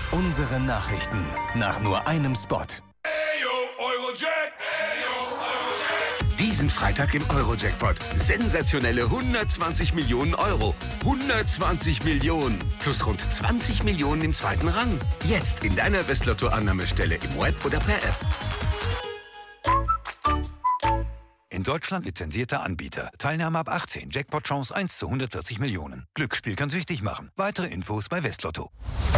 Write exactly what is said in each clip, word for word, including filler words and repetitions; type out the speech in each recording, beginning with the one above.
Unsere Nachrichten nach nur einem Spot. Diesen Freitag im Euro-Jackpot. Sensationelle hundertzwanzig Millionen Euro. hundertzwanzig Millionen. Plus rund zwanzig Millionen im zweiten Rang. Jetzt in deiner Westlotto-Annahmestelle im Web oder per App. In Deutschland lizenzierter Anbieter. Teilnahme ab achtzehn. Jackpot-Chance eins zu hundertvierzig Millionen. Glücksspiel kann süchtig machen. Weitere Infos bei Westlotto.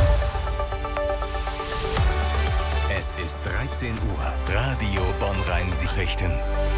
Es ist dreizehn Uhr. Radio Bonn-Rhein-Sieg-Richten.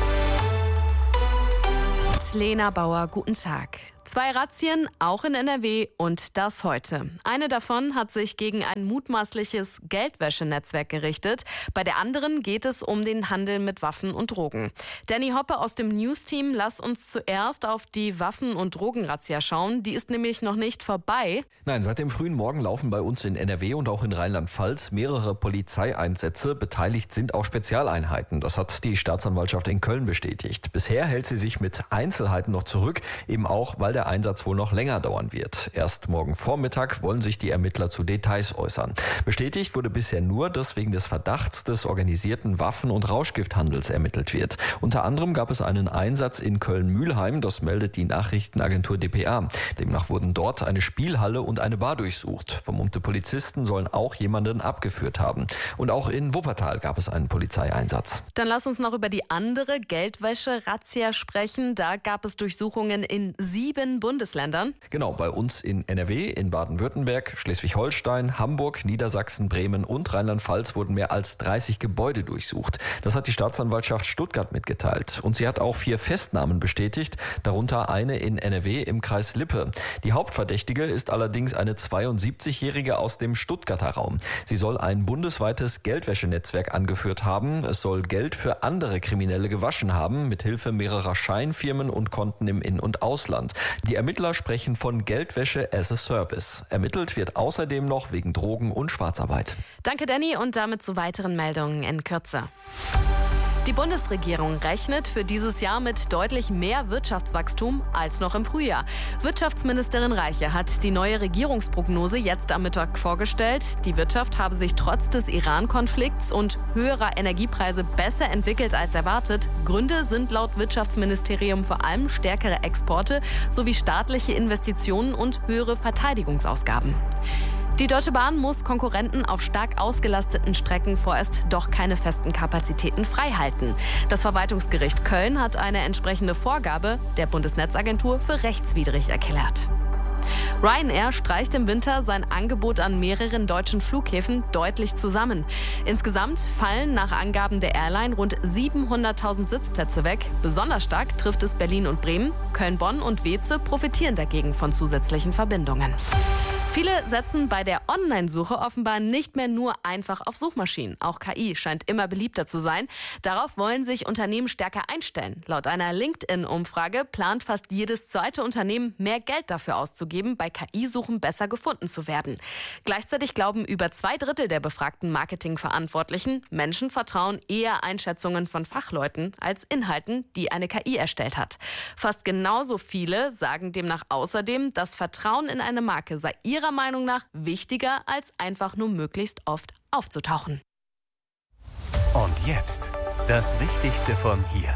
Lena Bauer, guten Tag. Zwei Razzien, auch in N R W, und das heute. Eine davon hat sich gegen ein mutmaßliches Geldwäschenetzwerk gerichtet. Bei der anderen geht es um den Handel mit Waffen und Drogen. Danny Hoppe aus dem News-Team, lass uns zuerst auf die Waffen- und Drogenrazzia schauen. Die ist nämlich noch nicht vorbei. Nein, seit dem frühen Morgen laufen bei uns in N R W und auch in Rheinland-Pfalz mehrere Polizeieinsätze. Beteiligt sind auch Spezialeinheiten. Das hat die Staatsanwaltschaft in Köln bestätigt. Bisher hält sie sich mit Einzelheiten noch zurück, eben auch, weil der Einsatz wohl noch länger dauern wird. Erst morgen Vormittag wollen sich die Ermittler zu Details äußern. Bestätigt wurde bisher nur, dass wegen des Verdachts des organisierten Waffen- und Rauschgifthandels ermittelt wird. Unter anderem gab es einen Einsatz in Köln-Mühlheim, das meldet die Nachrichtenagentur d p a. Demnach wurden dort eine Spielhalle und eine Bar durchsucht. Vermummte Polizisten sollen auch jemanden abgeführt haben. Und auch in Wuppertal gab es einen Polizeieinsatz. Dann lass uns noch über die andere Geldwäsche-Razzia sprechen. Da gab es Durchsuchungen in sieben Bundesländern. Genau, bei uns in N R W, in Baden-Württemberg, Schleswig-Holstein, Hamburg, Niedersachsen, Bremen und Rheinland-Pfalz wurden mehr als dreißig Gebäude durchsucht. Das hat die Staatsanwaltschaft Stuttgart mitgeteilt. Und sie hat auch vier Festnahmen bestätigt, darunter eine in N R W im Kreis Lippe. Die Hauptverdächtige ist allerdings eine zweiundsiebzigjährige aus dem Stuttgarter Raum. Sie soll ein bundesweites Geldwäschenetzwerk angeführt haben. Es soll Geld für andere Kriminelle gewaschen haben, mit Hilfe mehrerer Scheinfirmen und Konten im In- und Ausland. Die Ermittler sprechen von Geldwäsche as a Service. Ermittelt wird außerdem noch wegen Drogen- und Schwarzarbeit. Danke, Danny, und damit zu weiteren Meldungen in Kürze. Die Bundesregierung rechnet für dieses Jahr mit deutlich mehr Wirtschaftswachstum als noch im Frühjahr. Wirtschaftsministerin Reiche hat die neue Regierungsprognose jetzt am Mittag vorgestellt. Die Wirtschaft habe sich trotz des Iran-Konflikts und höherer Energiepreise besser entwickelt als erwartet. Gründe sind laut Wirtschaftsministerium vor allem stärkere Exporte sowie staatliche Investitionen und höhere Verteidigungsausgaben. Die Deutsche Bahn muss Konkurrenten auf stark ausgelasteten Strecken vorerst doch keine festen Kapazitäten freihalten. Das Verwaltungsgericht Köln hat eine entsprechende Vorgabe der Bundesnetzagentur für rechtswidrig erklärt. Ryanair streicht im Winter sein Angebot an mehreren deutschen Flughäfen deutlich zusammen. Insgesamt fallen nach Angaben der Airline rund siebenhunderttausend Sitzplätze weg. Besonders stark trifft es Berlin und Bremen. Köln-Bonn und Weeze profitieren dagegen von zusätzlichen Verbindungen. Viele setzen bei der Online-Suche offenbar nicht mehr nur einfach auf Suchmaschinen. Auch K I scheint immer beliebter zu sein. Darauf wollen sich Unternehmen stärker einstellen. Laut einer LinkedIn-Umfrage plant fast jedes zweite Unternehmen, mehr Geld dafür auszugeben, bei K I-Suchen besser gefunden zu werden. Gleichzeitig glauben über zwei Drittel der befragten Marketingverantwortlichen, Menschen vertrauen eher Einschätzungen von Fachleuten als Inhalten, die eine K I erstellt hat. Fast genauso viele sagen demnach außerdem, das Vertrauen in eine Marke sei ihrer Meinung nach wichtiger, als einfach nur möglichst oft aufzutauchen. Und jetzt das Wichtigste von hier.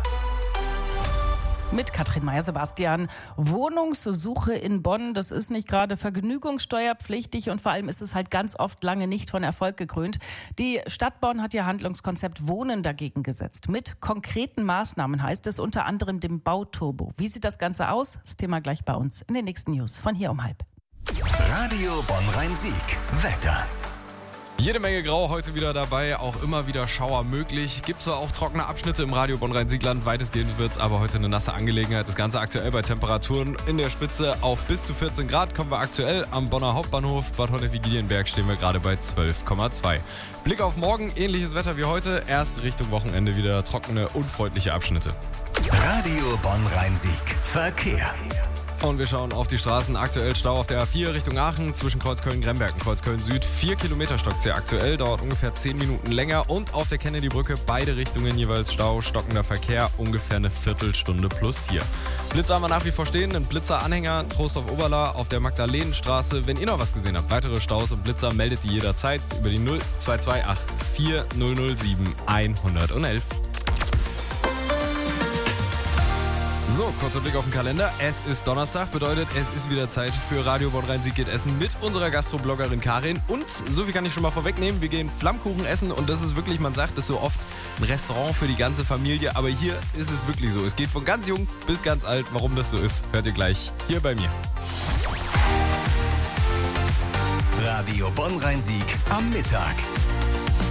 Mit Katrin Meyer-Sebastian. Wohnungssuche in Bonn, das ist nicht gerade vergnügungssteuerpflichtig und vor allem ist es halt ganz oft lange nicht von Erfolg gekrönt. Die Stadt Bonn hat ihr Handlungskonzept Wohnen dagegen gesetzt. Mit konkreten Maßnahmen, heißt es, unter anderem dem Bauturbo. Wie sieht das Ganze aus? Das Thema gleich bei uns in den nächsten News von hier um halb. Radio Bonn-Rhein-Sieg. Wetter. Jede Menge Grau heute wieder dabei, auch immer wieder Schauer möglich. Gibt zwar auch trockene Abschnitte im Radio Bonn-Rhein-Siegland, weitestgehend wird es aber heute eine nasse Angelegenheit. Das Ganze aktuell bei Temperaturen in der Spitze auf bis zu vierzehn Grad kommen wir aktuell am Bonner Hauptbahnhof. Bad Hollefigilienberg stehen wir gerade bei zwölf Komma zwei. Blick auf morgen, ähnliches Wetter wie heute, erst Richtung Wochenende wieder trockene, unfreundliche Abschnitte. Radio Bonn-Rhein-Sieg. Verkehr. Und wir schauen auf die Straßen. Aktuell Stau auf der A vier Richtung Aachen zwischen Kreuzköln-Gremberg und Kreuzköln-Süd. Vier Kilometer stockt hier aktuell, dauert ungefähr zehn Minuten länger. Und auf der Kennedy-Brücke beide Richtungen jeweils Stau, stockender Verkehr, ungefähr eine Viertelstunde plus hier. Blitzer haben wir nach wie vor stehen, ein Blitzer-Anhänger, Trostorf-Oberla auf der Magdalenenstraße. Wenn ihr noch was gesehen habt, weitere Staus und Blitzer, meldet die jederzeit über die null zwei zwei acht vier null null sieben eins eins eins. So, kurzer Blick auf den Kalender. Es ist Donnerstag, bedeutet, es ist wieder Zeit für Radio Bonn-Rhein-Sieg geht essen mit unserer Gastrobloggerin Karin. Und so viel kann ich schon mal vorwegnehmen, wir gehen Flammkuchen essen und das ist wirklich, man sagt es so oft, ein Restaurant für die ganze Familie. Aber hier ist es wirklich so. Es geht von ganz jung bis ganz alt. Warum das so ist, hört ihr gleich hier bei mir. Radio Bonn-Rhein-Sieg am Mittag.